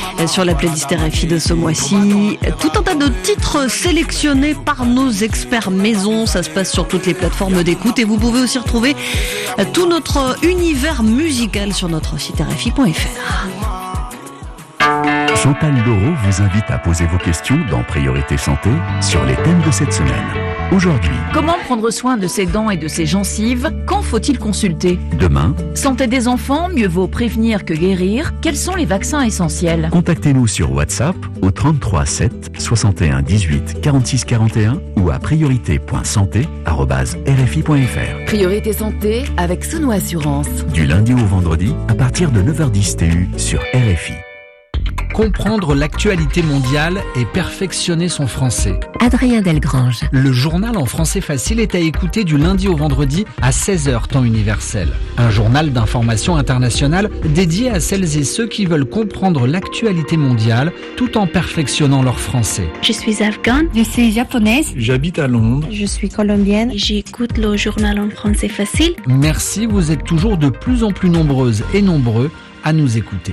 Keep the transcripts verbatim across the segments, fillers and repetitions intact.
sur la playlist R F I de ce mois-ci. Tout un tas de titres sélectionnés par nos experts maison. Ça se passe sur toutes les plateformes d'écoute et vous pouvez aussi retrouver tout notre univers musical sur notre site R F I point F R. Chantal Doro vous invite à poser vos questions dans Priorité Santé sur les thèmes de cette semaine. Aujourd'hui, comment prendre soin de ses dents et de ses gencives? Quand faut-il consulter? Demain, santé des enfants, mieux vaut prévenir que guérir. Quels sont les vaccins essentiels? Contactez-nous sur WhatsApp au trente-trois sept soixante et un dix-huit quarante-six quarante et un ou à priorité point santé arobase R F I point F R. Priorité Santé avec Sono Assurance. Du lundi au vendredi à partir de neuf heures dix T U sur R F I. Comprendre l'actualité mondiale et perfectionner son français. Adrien Delgrange. Le journal en français facile est à écouter du lundi au vendredi à seize heures temps universel. Un journal d'information internationale dédié à celles et ceux qui veulent comprendre l'actualité mondiale tout en perfectionnant leur français. Je suis afghane. Je suis japonaise. J'habite à Londres. Je suis colombienne. J'écoute le journal en français facile. Merci, vous êtes toujours de plus en plus nombreuses et nombreux à nous écouter.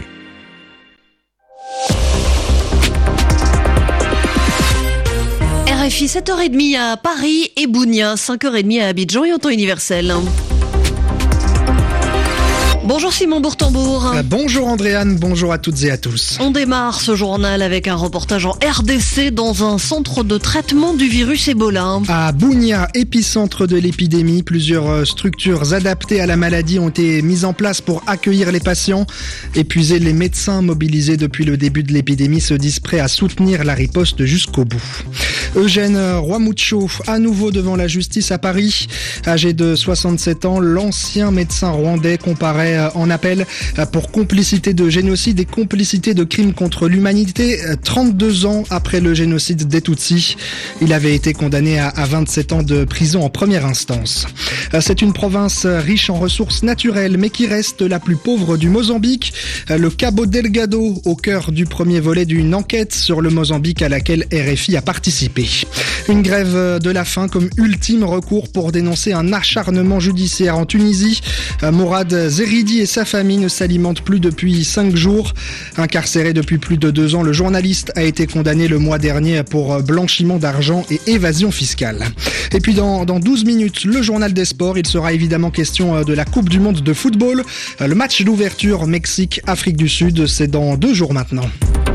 R F I sept heures trente à Paris et Bounia, cinq heures trente à Abidjan et en temps universel. Bonjour Simon Bourtambour. Euh, bonjour Andréane, bonjour à toutes et à tous. On démarre ce journal avec un reportage en R D C dans un centre de traitement du virus Ebola. À Bounia, épicentre de l'épidémie, plusieurs structures adaptées à la maladie ont été mises en place pour accueillir les patients. Épuisés, les médecins mobilisés depuis le début de l'épidémie se disent prêts à soutenir la riposte jusqu'au bout. Eugène Rwamucho, à nouveau devant la justice à Paris. Âgé de soixante-sept ans, l'ancien médecin rwandais comparaît en appel pour complicité de génocide et complicité de crimes contre l'humanité trente-deux ans après le génocide des Tutsis. Il avait été condamné à vingt-sept ans de prison en première instance. C'est une province riche en ressources naturelles mais qui reste la plus pauvre du Mozambique. Le Cabo Delgado, au cœur du premier volet d'une enquête sur le Mozambique à laquelle R F I a participé. Une grève de la faim comme ultime recours pour dénoncer un acharnement judiciaire en Tunisie. Mourad Zeridi et sa famille ne s'alimentent plus depuis cinq jours. Incarcéré depuis plus de deux ans, le journaliste a été condamné le mois dernier pour blanchiment d'argent et évasion fiscale. Et puis dans, dans douze minutes, le journal des sports, il sera évidemment question de la Coupe du Monde de football. Le match d'ouverture Mexique-Afrique du Sud, c'est dans deux jours maintenant.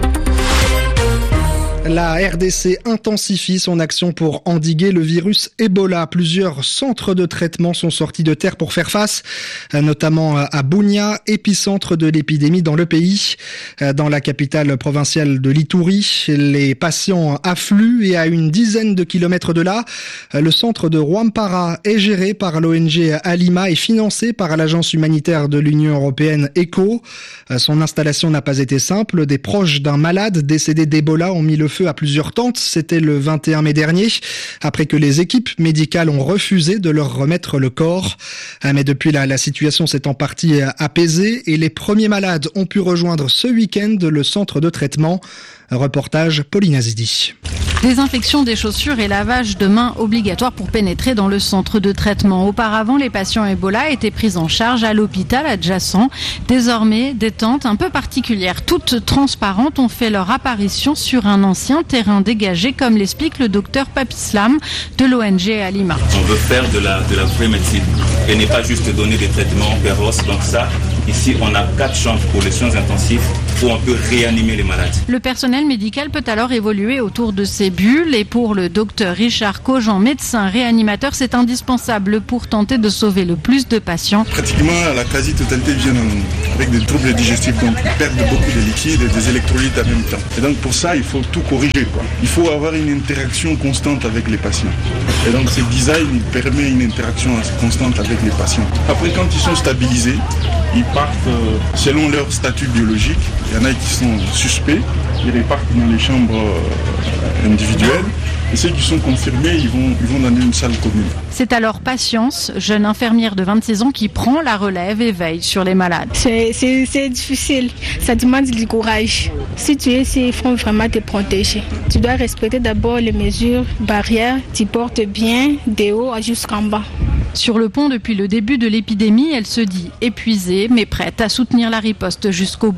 La R D C intensifie son action pour endiguer le virus Ebola. Plusieurs centres de traitement sont sortis de terre pour faire face, notamment à Bounia, épicentre de l'épidémie dans le pays. Dans la capitale provinciale de l'Ituri, les patients affluent et à une dizaine de kilomètres de là, le centre de Rwampara est géré par l'O N G Alima et financé par l'agence humanitaire de l'Union européenne ECHO. Son installation n'a pas été simple. Des proches d'un malade décédé d'Ebola ont mis le feu à plusieurs tentes. C'était le vingt et un mai dernier, après que les équipes médicales ont refusé de leur remettre le corps. Mais depuis là, la situation s'est en partie apaisée et les premiers malades ont pu rejoindre ce week-end le centre de traitement. Reportage Pauline Azidi. Désinfection des chaussures et lavage de mains obligatoires pour pénétrer dans le centre de traitement. Auparavant, les patients Ebola étaient pris en charge à l'hôpital adjacent. Désormais, des tentes un peu particulières, toutes transparentes, ont fait leur apparition sur un ancien terrain dégagé, comme l'explique le docteur Papislam de l'O N G Alima. On veut faire de la, de la vraie médecine et n'est pas juste donner des traitements péros. Donc ça, ici, on a quatre chambres pour les soins intensifs où on peut réanimer les malades. Le personnel médical peut alors évoluer autour de ces bulles et pour le docteur Richard Cogent, médecin réanimateur, c'est indispensable pour tenter de sauver le plus de patients. Pratiquement la quasi-totalité viennent avec des troubles digestifs, donc ils perdent beaucoup de liquides et des électrolytes en même temps. Et donc pour ça, il faut tout corriger, quoi. Il faut avoir une interaction constante avec les patients. Et donc ce design, il permet une interaction constante avec les patients. Après, quand ils sont stabilisés, ils partent selon leur statut biologique. Il y en a qui sont suspects, ils repartent dans les chambres individuelles. Et ceux qui sont confirmés, ils vont, ils vont dans une salle commune. C'est alors Patience, jeune infirmière de vingt-six ans, qui prend la relève et veille sur les malades. C'est, c'est, c'est difficile, ça demande du courage. Si tu es ici, il faut vraiment te protéger. Tu dois respecter d'abord les mesures barrières, tu portes bien de haut jusqu'en bas. Sur le pont depuis le début de l'épidémie, elle se dit épuisée mais prête à soutenir la riposte jusqu'au bout.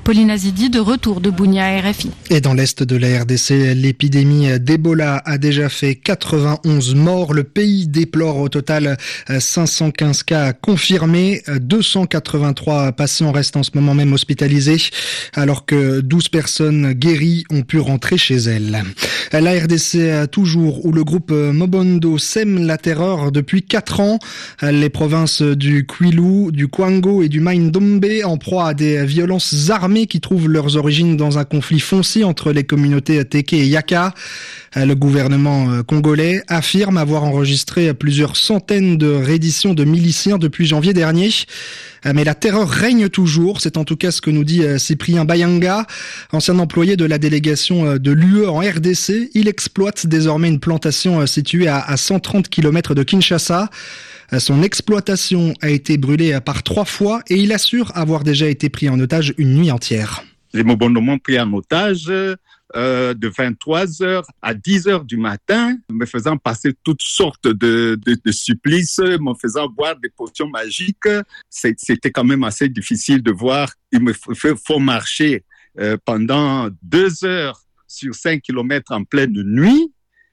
Pauline Azidi de retour de Bunia à R F I. Et dans l'est de la R D C, l'épidémie d'Ebola a déjà fait quatre-vingt-onze morts. Le pays déplore au total cinq cent quinze cas confirmés. deux cent quatre-vingt-trois patients restent en ce moment même hospitalisés, alors que douze personnes guéries ont pu rentrer chez elles. La R D C toujours, où le groupe Mobondo sème la terreur depuis quatre ans. Les provinces du Kwilu, du Kwango et du Mai-Ndombe en proie à des violences armées qui trouvent leurs origines dans un conflit foncier entre les communautés Teke et Yaka. Le gouvernement congolais affirme avoir enregistré plusieurs centaines de redditions de miliciens depuis janvier dernier. Mais la terreur règne toujours, c'est en tout cas ce que nous dit Cyprien Bayanga, ancien employé de la délégation de l'U E en R D C. Il exploite désormais une plantation située à cent trente kilomètres de Kinshasa. Son exploitation a été brûlée par trois fois et il assure avoir déjà été pris en otage une nuit entière. Les Mobondo m'ont pris en otage euh, de vingt-trois heures à dix heures du matin, me faisant passer toutes sortes de, de, de supplices, me faisant boire des potions magiques. C'est, c'était quand même assez difficile de voir. Il me faut, faut marcher euh, pendant deux heures sur cinq kilomètres en pleine nuit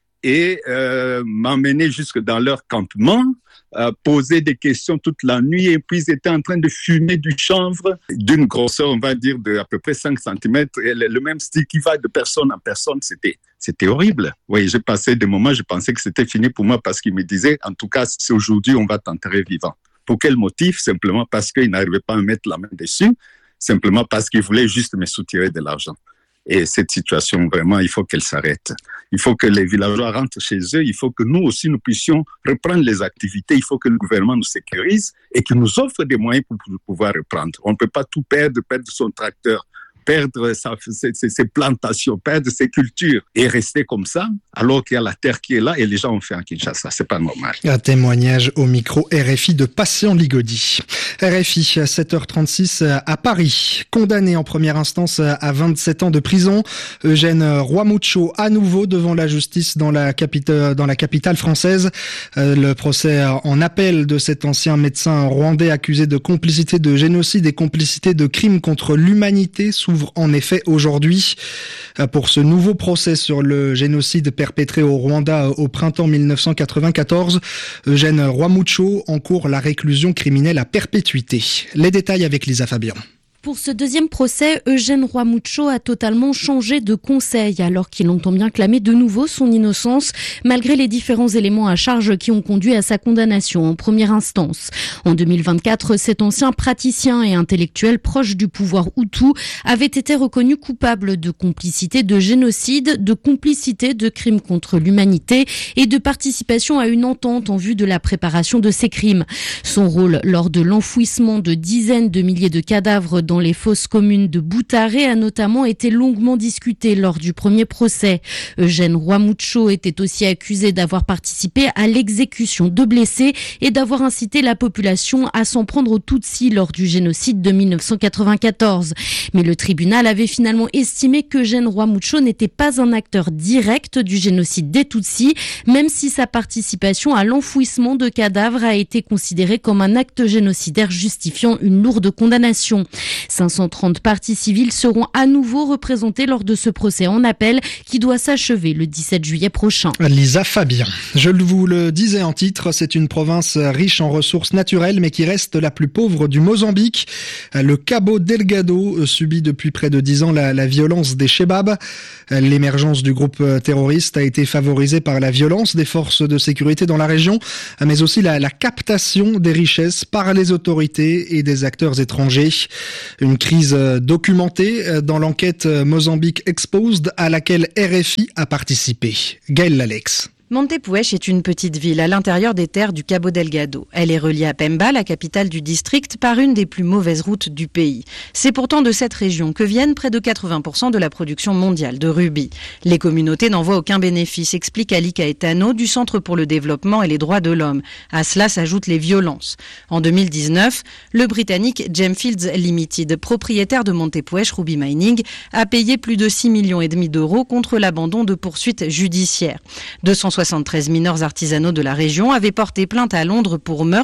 et euh, m'emmener jusque dans leur campement, euh, poser des questions toute la nuit, et puis ils étaient en train de fumer du chanvre d'une grosseur, on va dire, de à peu près cinq centimètres, et le, le même style qui va de personne en personne. C'était, c'était horrible. Oui, j'ai passé des moments, je pensais que c'était fini pour moi, parce qu'ils me disaient, en tout cas, c'est aujourd'hui, on va t'enterrer vivant. Pour quel motif? Simplement parce qu'ils n'arrivaient pas à me mettre la main dessus, simplement parce qu'ils voulaient juste me soutirer de l'argent. Et cette situation, vraiment, il faut qu'elle s'arrête. Il faut que les villageois rentrent chez eux. Il faut que nous aussi, nous puissions reprendre les activités. Il faut que le gouvernement nous sécurise et qu'il nous offre des moyens pour pouvoir reprendre. On ne peut pas tout perdre, perdre son tracteur, perdre sa, ses, ses, ses plantations, perdre ses cultures et rester comme ça, alors qu'il y a la terre qui est là et les gens ont fait en Kinshasa. C'est pas normal. Un témoignage au micro R F I de Patient Ligodi. R F I, sept heures trente-six à Paris. Condamné en première instance à vingt-sept ans de prison, Eugène Rwamucho à nouveau devant la justice dans la capitale, dans la capitale française. Le procès en appel de cet ancien médecin rwandais accusé de complicité de génocide et complicité de crimes contre l'humanité s'ouvre en effet aujourd'hui. Pour ce nouveau procès sur le génocide perpétré au Rwanda au printemps mille neuf cent quatre-vingt-quatorze, Eugène Rwamucho encourt la réclusion criminelle à perpétuité. Les détails avec Lisa Fabian. Pour ce deuxième procès, Eugène Rwamucho a totalement changé de conseil alors qu'il entend bien clamer de nouveau son innocence malgré les différents éléments à charge qui ont conduit à sa condamnation en première instance. En deux mille vingt-quatre, cet ancien praticien et intellectuel proche du pouvoir Hutu avait été reconnu coupable de complicité de génocide, de complicité de crimes contre l'humanité et de participation à une entente en vue de la préparation de ces crimes. Son rôle lors de l'enfouissement de dizaines de milliers de cadavres dans les fosses communes de Boutaré a notamment été longuement discuté lors du premier procès. Eugène Rwamucho était aussi accusé d'avoir participé à l'exécution de blessés et d'avoir incité la population à s'en prendre aux Tutsis lors du génocide de mille neuf cent quatre-vingt-quatorze. Mais le tribunal avait finalement estimé qu'Eugène Rwamucho n'était pas un acteur direct du génocide des Tutsis, même si sa participation à l'enfouissement de cadavres a été considérée comme un acte génocidaire justifiant une lourde condamnation. cinq cent trente parties civiles seront à nouveau représentées lors de ce procès en appel qui doit s'achever le dix-sept juillet prochain. Lisa Fabien. Je vous le disais en titre, c'est une province riche en ressources naturelles mais qui reste la plus pauvre du Mozambique. Le Cabo Delgado subit depuis près de dix ans la, la violence des Chebab. L'émergence du groupe terroriste a été favorisée par la violence des forces de sécurité dans la région, mais aussi la, la captation des richesses par les autorités et des acteurs étrangers. Une crise documentée dans l'enquête Mozambique Exposed à laquelle R F I a participé. Gaël Lalex. Montepuez est une petite ville à l'intérieur des terres du Cabo Delgado. Elle est reliée à Pemba, la capitale du district, par une des plus mauvaises routes du pays. C'est pourtant de cette région que viennent près de quatre-vingts pour cent de la production mondiale de rubis. Les communautés n'en voient aucun bénéfice, explique Ali Caetano du Centre pour le développement et les droits de l'homme. À cela s'ajoutent les violences. En deux mille dix-neuf, le Britannique Gemfields Limited, propriétaire de Montepuez Ruby Mining, a payé plus de six virgule cinq millions d'euros contre l'abandon de poursuites judiciaires. deux cent soixante-treize mineurs artisanaux de la région avaient porté plainte à Londres pour meurtre,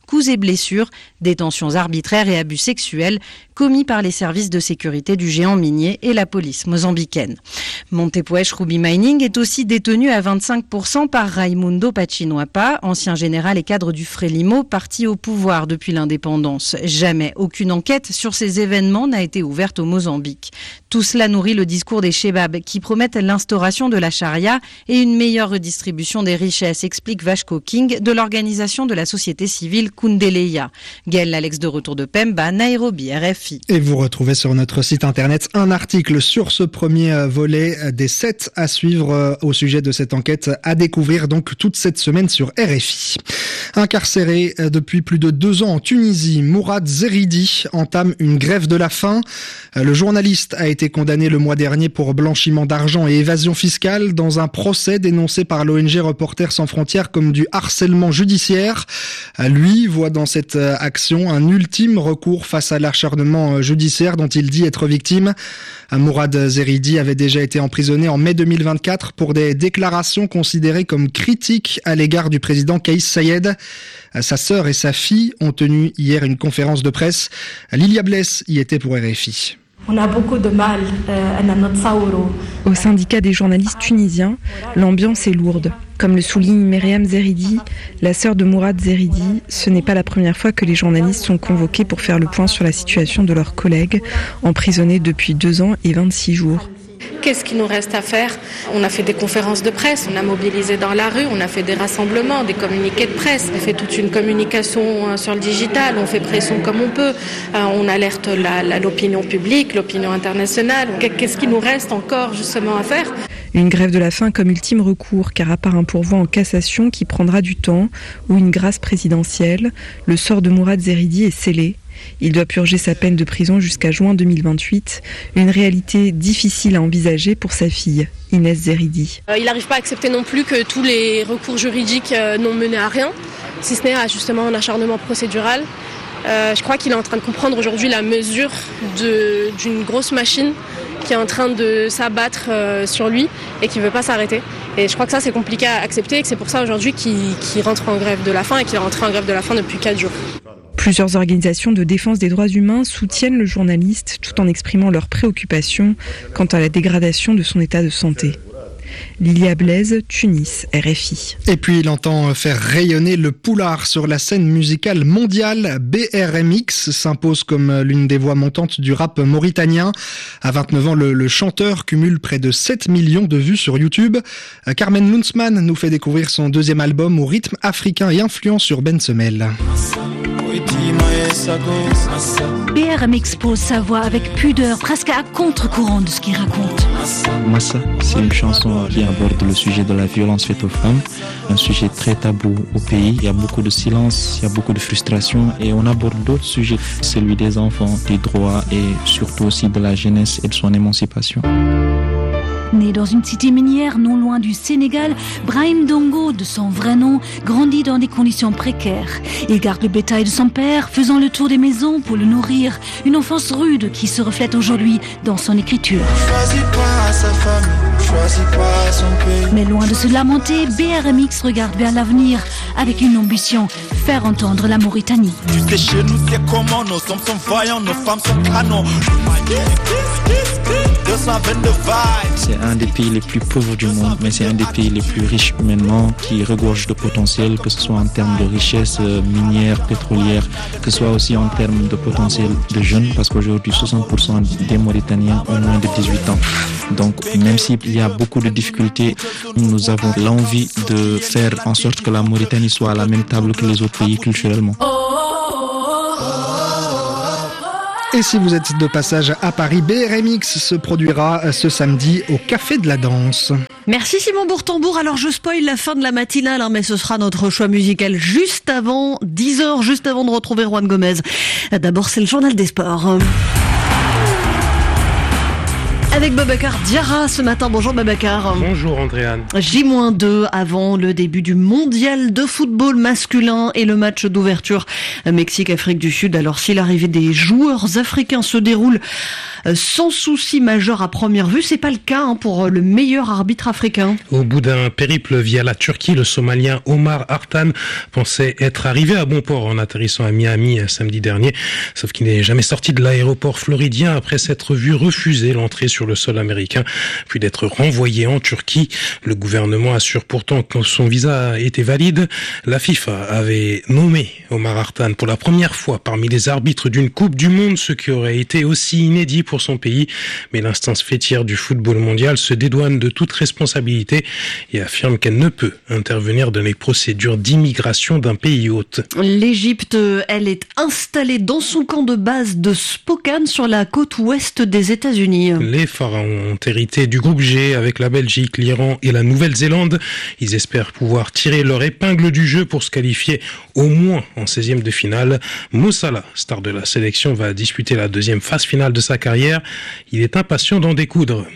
coups et blessures, détentions arbitraires et abus sexuels commis par les services de sécurité du géant minier et la police mozambicaine. Montepuez Ruby Mining est aussi détenu à vingt-cinq pour cent par Raimundo Pachinoapa, ancien général et cadre du Frelimo, parti au pouvoir depuis l'indépendance. Jamais aucune enquête sur ces événements n'a été ouverte au Mozambique. Tout cela nourrit le discours des Chebab qui promettent l'instauration de la charia et une meilleure redistribution des richesses, explique Vasco King de l'organisation de la société civile Kundeleya. Gaël Alex de retour de Pemba, Nairobi, R F I. Et vous retrouvez sur notre site internet un article sur ce premier volet des sept à suivre au sujet de cette enquête à découvrir donc toute cette semaine sur R F I. Incarcéré depuis plus de deux ans en Tunisie, Mourad Zeridi entame une grève de la faim. Le journaliste a été condamné le mois dernier pour blanchiment d'argent et évasion fiscale dans un procès dénoncé par l'O N G Reporters sans frontières comme du harcèlement judiciaire. Lui voit dans cette action un ultime recours face à l'acharnement judiciaire dont il dit être victime. Mourad Zeridi avait déjà été emprisonné en mai deux mille vingt-quatre pour des déclarations considérées comme critiques à l'égard du président Kais Saied. Sa sœur et sa fille ont tenu hier une conférence de presse. Lilia Bless y était pour R F I. On a beaucoup de mal euh, Au syndicat des journalistes tunisiens, l'ambiance est lourde. Comme le souligne Myriam Zeridi, la sœur de Mourad Zeridi, ce n'est pas la première fois que les journalistes sont convoqués pour faire le point sur la situation de leurs collègues, emprisonnés depuis deux ans et vingt-six jours. Qu'est-ce qu'il nous reste à faire ? On a fait des conférences de presse, on a mobilisé dans la rue, on a fait des rassemblements, des communiqués de presse, on fait toute une communication sur le digital, on fait pression comme on peut, on alerte la, la, l'opinion publique, l'opinion internationale. Qu'est-ce qu'il nous reste encore justement à faire ? Une grève de la faim comme ultime recours, car à part un pourvoi en cassation qui prendra du temps, ou une grâce présidentielle, le sort de Mourad Zeridi est scellé. Il doit purger sa peine de prison jusqu'à juin deux mille vingt-huit, une réalité difficile à envisager pour sa fille, Inès Zeridi. Euh, il n'arrive pas à accepter non plus que tous les recours juridiques euh, n'ont mené à rien, si ce n'est à justement un acharnement procédural. Euh, je crois qu'il est en train de comprendre aujourd'hui la mesure de, d'une grosse machine qui est en train de s'abattre euh, sur lui et qui ne veut pas s'arrêter. Et je crois que ça c'est compliqué à accepter et que c'est pour ça aujourd'hui qu'il, qu'il rentre en grève de la faim et qu'il est rentré en grève de la faim depuis quatre jours. Plusieurs organisations de défense des droits humains soutiennent le journaliste tout en exprimant leurs préoccupations quant à la dégradation de son état de santé. Lilia Blaise, Tunis, R F I. Et puis il entend faire rayonner le poulard sur la scène musicale mondiale. B R M X s'impose comme l'une des voix montantes du rap mauritanien. À vingt-neuf ans, le, le chanteur cumule près de sept millions de vues sur YouTube. Carmen Lunsman nous fait découvrir son deuxième album au rythme africain et influent sur Ben Semel. B R M X pose sa voix avec pudeur, presque à contre-courant de ce qu'il raconte. Massa, c'est une chanson qui aborde le sujet de la violence faite aux femmes, un sujet très tabou au pays. Il y a beaucoup de silence, il y a beaucoup de frustration et on aborde d'autres sujets, celui des enfants, des droits et surtout aussi de la jeunesse et de son émancipation. Né dans une cité minière non loin du Sénégal, Brahim Dongo, de son vrai nom, grandit dans des conditions précaires. Il garde le bétail de son père, faisant le tour des maisons pour le nourrir. Une enfance rude qui se reflète aujourd'hui dans son écriture. Mais loin de se lamenter, B R M X regarde vers l'avenir avec une ambition, faire entendre la Mauritanie. Tu sais chez nous c'est comment, nos hommes sont vaillants, nos femmes sont canons. C'est un des pays les plus pauvres du monde, mais c'est un des pays les plus riches humainement, qui regorge de potentiel, que ce soit en termes de richesse minière, pétrolière, que ce soit aussi en termes de potentiel de jeunes, parce qu'aujourd'hui soixante pour cent des Mauritaniens ont moins de dix-huit ans. Donc même s'il y a beaucoup de difficultés, nous avons l'envie de faire en sorte que la Mauritanie soit à la même table que les autres pays culturellement. Et si vous êtes de passage à Paris, B R M X se produira ce samedi au Café de la Danse. Merci Simon Bourtambour. Alors je spoil la fin de la matinale, hein, mais ce sera notre choix musical juste avant dix heures, juste avant de retrouver Juan Gomez. D'abord c'est le journal des sports. Avec Babacar Diarra ce matin. Bonjour Babacar. Bonjour Andréane. J deux avant le début du mondial de football masculin et le match d'ouverture Mexique-Afrique du Sud. Alors si l'arrivée des joueurs africains se déroule sans souci majeur à première vue. C'est pas le cas hein, pour le meilleur arbitre africain. Au bout d'un périple via la Turquie, le Somalien Omar Artan pensait être arrivé à bon port en atterrissant à Miami samedi dernier. Sauf qu'il n'est jamais sorti de l'aéroport floridien après s'être vu refuser l'entrée sur le sol américain, puis d'être renvoyé en Turquie. Le gouvernement assure pourtant que son visa était valide. La FIFA avait nommé Omar Artan pour la première fois parmi les arbitres d'une Coupe du Monde, ce qui aurait été aussi inédit pour son pays. Mais l'instance fêtière du football mondial se dédouane de toute responsabilité et affirme qu'elle ne peut intervenir dans les procédures d'immigration d'un pays hôte. L'Égypte, elle est installée dans son camp de base de Spokane sur la côte ouest des États-Unis. Les pharaons ont hérité du groupe G avec la Belgique, l'Iran et la Nouvelle-Zélande. Ils espèrent pouvoir tirer leur épingle du jeu pour se qualifier au moins en seizième de finale. Mo Salah, star de la sélection, va disputer la deuxième phase finale de sa carrière. Il est impatient d'en découdre.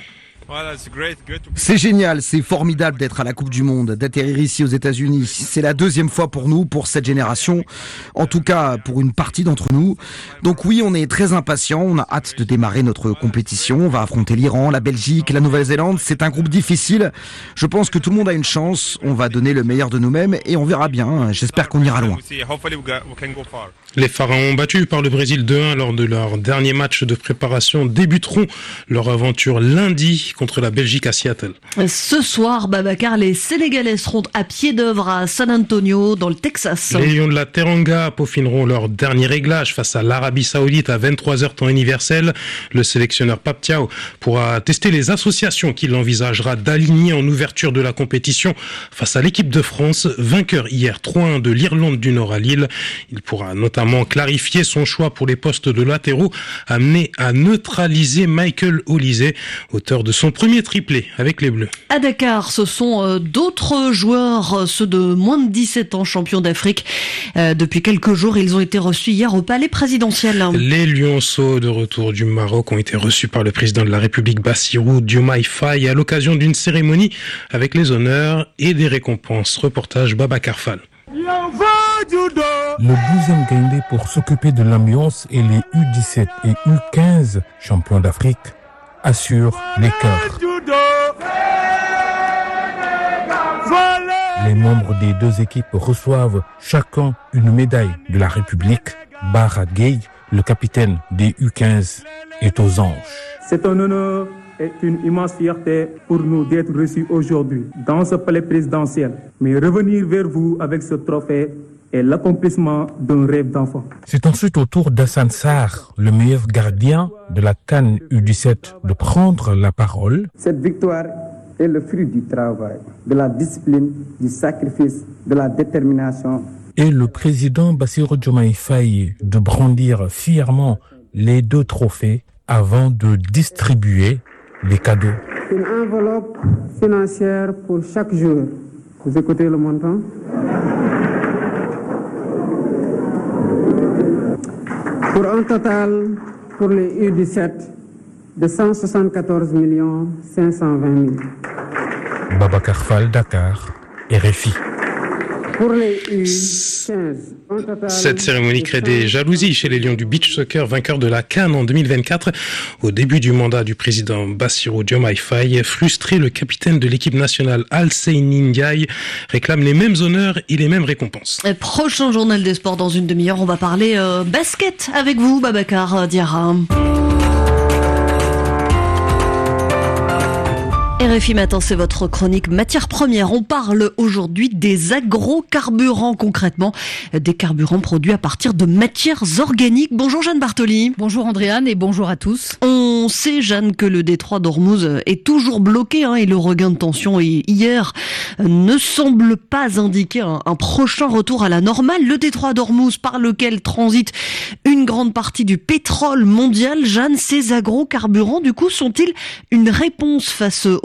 C'est génial, c'est formidable d'être à la Coupe du Monde, d'atterrir ici aux États-Unis. C'est la deuxième fois pour nous, pour cette génération, en tout cas pour une partie d'entre nous. Donc oui, on est très impatients, on a hâte de démarrer notre compétition. On va affronter l'Iran, la Belgique, la Nouvelle-Zélande. C'est un groupe difficile. Je pense que tout le monde a une chance. On va donner le meilleur de nous-mêmes et on verra bien. J'espère qu'on ira loin. Les Pharaons, battus par le Brésil deux un lors de leur dernier match de préparation, débuteront leur aventure lundi contre la Belgique à Seattle. Ce soir, Babacar, les Sénégalais seront à pied d'œuvre à San Antonio, dans le Texas. Les Lions de la Teranga peaufineront leur dernier réglage face à l'Arabie Saoudite à vingt-trois heures temps universel. Le sélectionneur Pape Thiaw pourra tester les associations qu'il envisagera d'aligner en ouverture de la compétition face à l'équipe de France, vainqueur hier trois un de l'Irlande du Nord à Lille. Il pourra notamment clarifier son choix pour les postes de latéraux, amené à neutraliser Michael Olise, auteur de son premier triplé avec les Bleus. À Dakar, ce sont euh, d'autres joueurs, euh, ceux de moins de dix-sept ans, champions d'Afrique. Euh, depuis quelques jours, ils ont été reçus hier au palais présidentiel. Les Lionceaux de retour du Maroc ont été reçus par le président de la République Bassirou Diomaye Faye à l'occasion d'une cérémonie avec les honneurs et des récompenses. Reportage Babacar Fall. Le douzième Gaindé pour s'occuper de l'ambiance et les U dix-sept et U quinze, champions d'Afrique, assure les cœurs. Les membres des deux équipes reçoivent chacun une médaille de la République. Bara Gueye, le capitaine des U quinze, est aux anges. C'est un honneur et une immense fierté pour nous d'être reçus aujourd'hui dans ce palais présidentiel. Mais revenir vers vous avec ce trophée est l'accomplissement d'un rêve d'enfant. C'est ensuite au tour d'Hassan Sarr, le meilleur gardien de la CAN U dix-sept, de prendre la parole. Cette victoire est le fruit du travail, de la discipline, du sacrifice, de la détermination. Et le président Bassirou Diomaye Faye de brandir fièrement les deux trophées avant de distribuer les cadeaux. Une enveloppe financière pour chaque joueur. Vous écoutez le montant? Pour un total, pour les U dix-sept, de cent soixante-quatorze millions cinq cent vingt mille. Babacar Fall, Dakar, R F I. Pour les U quinze, un total... Cette cérémonie crée des jalousies chez les Lions du beach soccer, vainqueurs de la CAN en deux mille vingt-quatre. Au début du mandat du président Bassirou Diomaye Faye, frustré, le capitaine de l'équipe nationale Alseyni Ndiaye réclame les mêmes honneurs et les mêmes récompenses. Et prochain journal des sports dans une demi-heure, on va parler euh, basket avec vous, Babacar Diarra. R F I Matin, c'est votre chronique matières premières. On parle aujourd'hui des agrocarburants, concrètement des carburants produits à partir de matières organiques. Bonjour Jeanne Bartoli. Bonjour Andréane et bonjour à tous. On sait, Jeanne, que le détroit d'Ormuz est toujours bloqué hein, et le regain de tension hier ne semble pas indiquer un, un prochain retour à la normale. Le détroit d'Ormuz par lequel transite une grande partie du pétrole mondial. Jeanne, ces agrocarburants, du coup, sont-ils une réponse face aux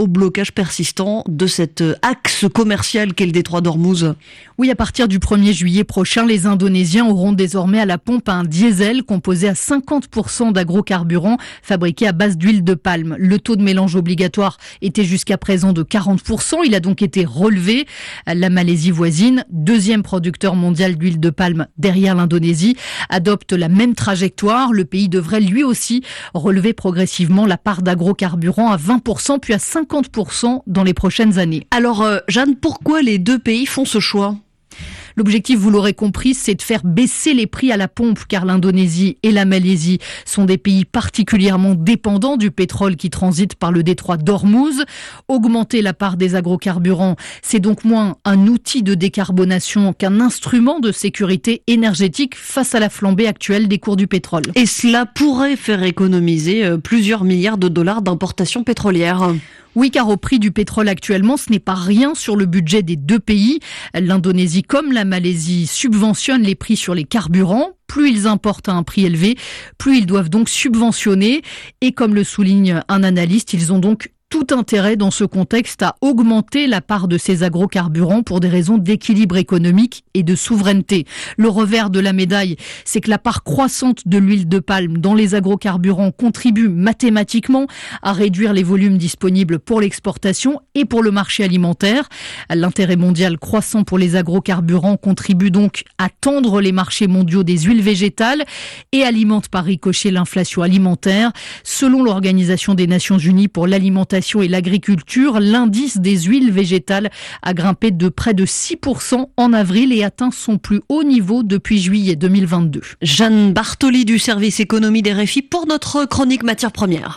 au blocage persistant de cet axe commercial qu'est le détroit d'Ormuz. Oui, à partir du premier juillet prochain, les Indonésiens auront désormais à la pompe un diesel composé à cinquante pour cent d'agrocarburants fabriqués à base d'huile de palme. Le taux de mélange obligatoire était jusqu'à présent de quarante pour cent. Il a donc été relevé. La Malaisie voisine, deuxième producteur mondial d'huile de palme derrière l'Indonésie, adopte la même trajectoire. Le pays devrait lui aussi relever progressivement la part d'agrocarburants à vingt pour cent puis à cinquante pour cent dans les prochaines années. Alors euh, Jeanne, pourquoi les deux pays font ce choix ? L'objectif, vous l'aurez compris, c'est de faire baisser les prix à la pompe, car l'Indonésie et la Malaisie sont des pays particulièrement dépendants du pétrole qui transite par le détroit d'Ormuz. Augmenter la part des agrocarburants, c'est donc moins un outil de décarbonation qu'un instrument de sécurité énergétique face à la flambée actuelle des cours du pétrole. Et cela pourrait faire économiser plusieurs milliards de dollars d'importations pétrolières. Oui, car au prix du pétrole actuellement, ce n'est pas rien sur le budget des deux pays. L'Indonésie comme la Malaisie subventionnent les prix sur les carburants. Plus ils importent à un prix élevé, plus ils doivent donc subventionner. Et comme le souligne un analyste, ils ont donc tout intérêt dans ce contexte à augmenter la part de ces agrocarburants pour des raisons d'équilibre économique et de souveraineté. Le revers de la médaille, c'est que la part croissante de l'huile de palme dans les agrocarburants contribue mathématiquement à réduire les volumes disponibles pour l'exportation et pour le marché alimentaire. L'intérêt mondial croissant pour les agrocarburants contribue donc à tendre les marchés mondiaux des huiles végétales et alimente par ricochet l'inflation alimentaire. Selon l'Organisation des Nations Unies pour l'alimentation et l'agriculture, l'indice des huiles végétales a grimpé de près de six pour cent en avril et atteint son plus haut niveau depuis juillet deux mille vingt-deux. Jeanne Bartoli du service économie des R F I pour notre chronique matières premières.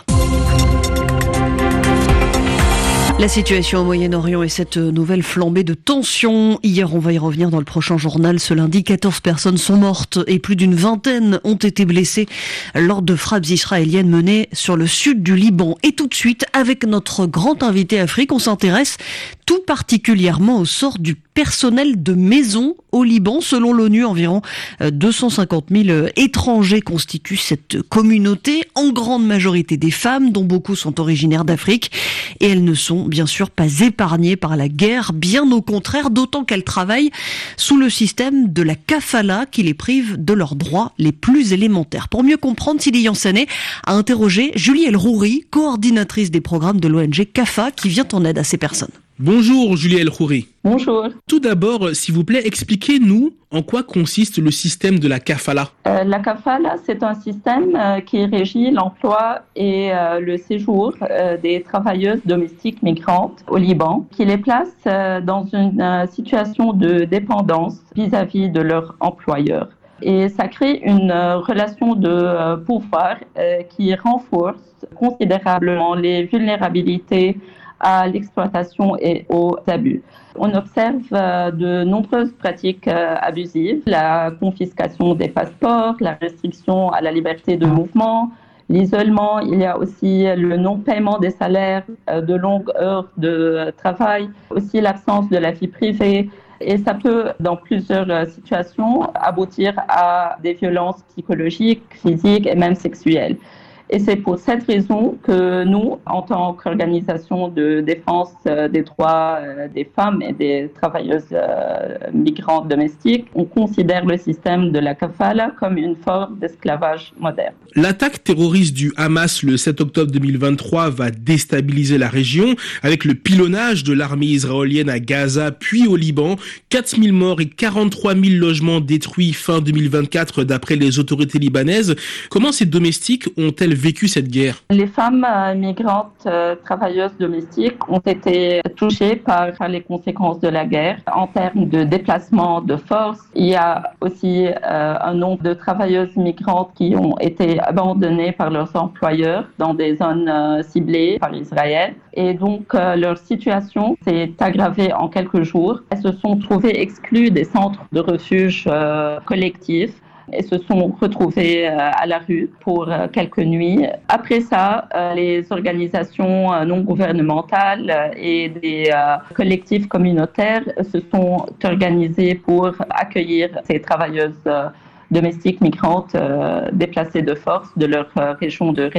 La situation au Moyen-Orient et cette nouvelle flambée de tensions. Hier, on va y revenir dans le prochain journal. Ce lundi, quatorze personnes sont mortes et plus d'une vingtaine ont été blessées lors de frappes israéliennes menées sur le sud du Liban. Et tout de suite, avec notre grand invité Afrique, on s'intéresse tout particulièrement au sort du personnel de maison au Liban. Selon l'ONU, environ deux cent cinquante mille étrangers constituent cette communauté, en grande majorité des femmes, dont beaucoup sont originaires d'Afrique. Et elles ne sont bien sûr pas épargnées par la guerre, bien au contraire, d'autant qu'elles travaillent sous le système de la kafala qui les prive de leurs droits les plus élémentaires. Pour mieux comprendre, Sidi Yansane a interrogé Julie El Khouri, coordinatrice des programmes de l'O N G CAFA, qui vient en aide à ces personnes. Bonjour Julie El Khouri. Bonjour. Tout d'abord, s'il vous plaît, expliquez-nous en quoi consiste le système de la kafala. Euh, la kafala, c'est un système euh, qui régit l'emploi et euh, le séjour euh, des travailleuses domestiques migrantes au Liban, qui les place euh, dans une euh, situation de dépendance vis-à-vis de leur employeur. Et ça crée une euh, relation de euh, pouvoir euh, qui renforce considérablement les vulnérabilités à l'exploitation et aux abus. On observe euh, de nombreuses pratiques euh, abusives, la confiscation des passeports, la restriction à la liberté de mouvement, l'isolement, il y a aussi le non-paiement des salaires, euh, de longues heures de travail, aussi l'absence de la vie privée. Et ça peut, dans plusieurs situations, aboutir à des violences psychologiques, physiques et même sexuelles. Et c'est pour cette raison que nous, en tant qu'organisation de défense des droits des femmes et des travailleuses migrantes domestiques, on considère le système de la kafala comme une forme d'esclavage moderne. L'attaque terroriste du Hamas le sept octobre deux mille vingt-trois va déstabiliser la région avec le pilonnage de l'armée israélienne à Gaza puis au Liban. quatre mille morts et quarante-trois mille logements détruits fin deux mille vingt-quatre d'après les autorités libanaises. Comment ces domestiques ont-elles vécu cette guerre? Les femmes euh, migrantes euh, travailleuses domestiques ont été touchées par, par les conséquences de la guerre. En termes de déplacement de force, il y a aussi euh, un nombre de travailleuses migrantes qui ont été abandonnées par leurs employeurs dans des zones euh, ciblées par Israël. Et donc, euh, leur situation s'est aggravée en quelques jours. Elles se sont trouvées exclues des centres de refuge euh, collectifs et se sont retrouvées à la rue pour quelques nuits. Après ça, les organisations non gouvernementales et des collectifs communautaires se sont organisés pour accueillir ces travailleuses domestiques migrantes déplacées de force de leur région de résidence.